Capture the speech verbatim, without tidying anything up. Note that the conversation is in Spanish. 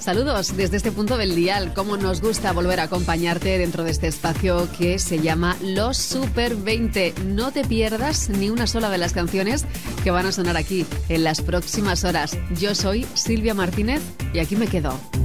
Saludos desde este punto del dial. Cómo nos gusta volver a acompañarte dentro de este espacio que se llama Los Super veinte. No te pierdas ni una sola de las canciones que van a sonar aquí en las próximas horas. Yo soy Silvia Martínez y aquí me quedo.